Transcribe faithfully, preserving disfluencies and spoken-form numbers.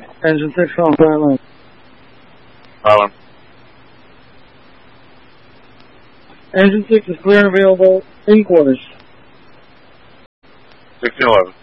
Engine six on silent. Silent. Engine six is clear and available in quarters. sixteen eleven.